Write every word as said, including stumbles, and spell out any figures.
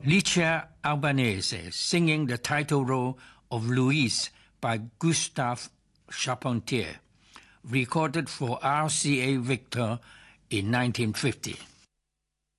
Licia Albanese singing the title role of Louise by Gustave Charpentier, recorded for R C A Victor in nineteen fifty.